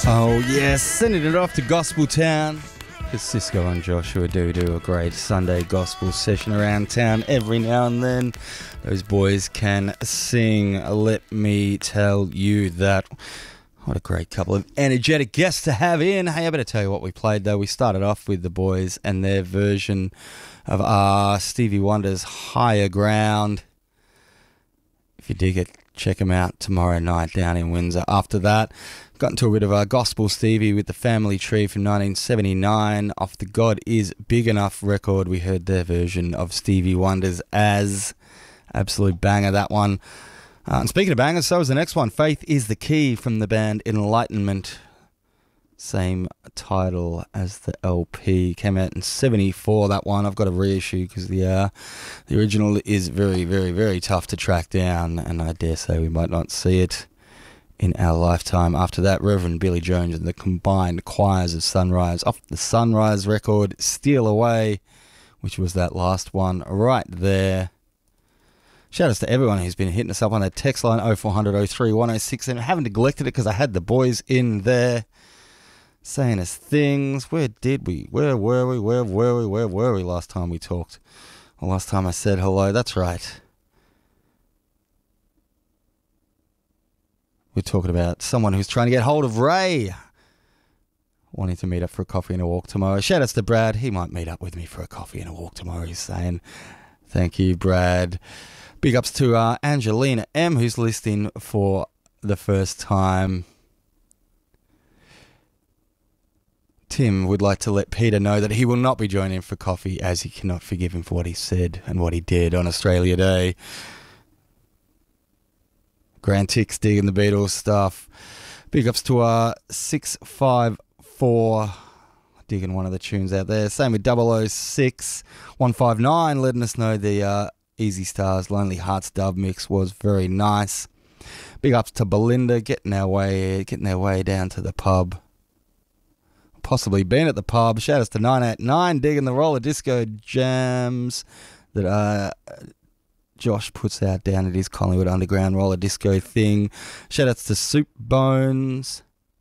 Oh yes, sending it off to Gospel Town, because Cisco and Joshua do a great Sunday gospel session around town every now and then. Those boys can sing, let me tell you that. What a great couple of energetic guests to have in. Hey, I better tell you what we played though. We started off with the boys and their version of Stevie Wonder's Higher Ground. If you dig it, check them out tomorrow night down in Windsor. After that, got into a bit of Gospel Stevie with the Family Tree from 1979 off the God Is Big Enough record. We heard their version of Stevie Wonder's As. Absolute banger, that one. And speaking of bangers, so is the next one. Faith is the Key from the band Enlightenment. Same title as the LP. Came out in 74, that one. I've got a reissue because the original is very, very, very tough to track down, and I dare say we might not see it in our lifetime. After that, Reverend Billy Jones and the Combined Choirs of Sunrise off the Sunrise record, Steal Away, which was that last one right there. Shout outs to everyone who's been hitting us up on that text line 0400 03 106, and I haven't neglected it because I had the boys in there saying us things. Where did we? Where were we last time we talked? Well, last time I said hello, that's right. We're talking about someone who's trying to get hold of Ray, wanting to meet up for a coffee and a walk tomorrow. Shout outs to Brad. He might meet up with me for a coffee and a walk tomorrow, he's saying. Thank you, Brad. Big ups to Angelina M, who's listening for the first time. Tim would like to let Peter know that he will not be joining for coffee, as he cannot forgive him for what he said and what he did on Australia Day. Grand Tix digging the Beatles stuff. Big ups to 654 digging one of the tunes out there. Same with 006 159 letting us know the Easy Stars Lonely Hearts dub mix was very nice. Big ups to Belinda getting their way down to the pub. Possibly been at the pub. Shout outs to 989 digging the roller disco jams that Josh puts out down at his Collingwood Underground roller disco thing. Shout outs to Soup Bones.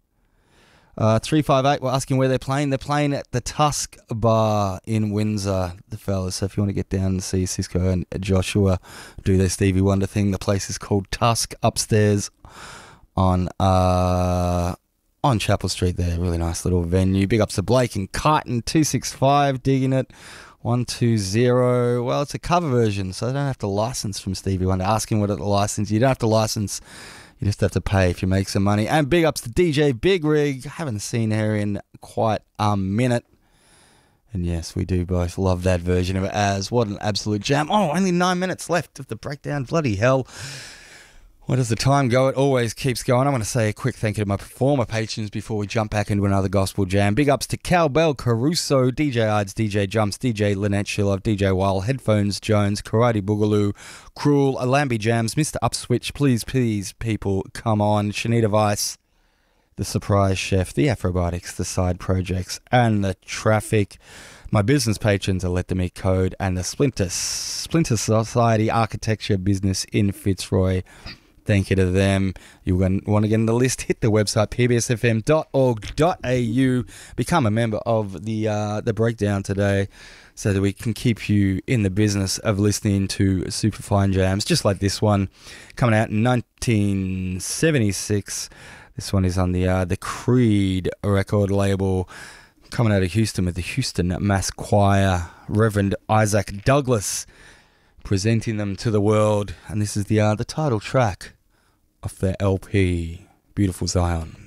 358 were asking where they're playing. They're playing at the Tusk Bar in Windsor, the fellas. So if you want to get down and see Cisco and Joshua do their Stevie Wonder thing, the place is called Tusk, upstairs on Chapel Street there. Really nice little venue. Big ups to Blake and Kyton 265 digging it. 120. Well, it's a cover version, so they don't have to license from Stevie Wonder. Asking what the license. You don't have to license. You just have to pay if you make some money. And big ups to DJ Big Rig. Haven't seen her in quite a minute. And yes, we do both love that version of it as. What an absolute jam. Oh, only 9 minutes left of the breakdown. Bloody hell. Where does the time go? It always keeps going. I want to say a quick thank you to my performer patrons before we jump back into another gospel jam. Big ups to Cowbell Caruso, DJ Ides, DJ Jumps, DJ Lynette Shillov, DJ Wild, Headphones Jones, Karate Boogaloo, Cruel, Alambi Jams, Mr. Upswitch, please, people, come on, Shanita Vice, The Surprise Chef, The Afrobotics, The Side Projects, and The Traffic. My business patrons are Let Them Eat Code and the Splinter Society Architecture Business in Fitzroy. Thank you to them. You want to get in the list, hit the website pbsfm.org.au. Become a member of the breakdown today so that we can keep you in the business of listening to superfine jams, just like this one, coming out in 1976. This one is on the Creed record label, coming out of Houston with the Houston Mass Choir, Reverend Isaac Douglas, presenting them to the world, and this is the title track of their LP, Beautiful Zion.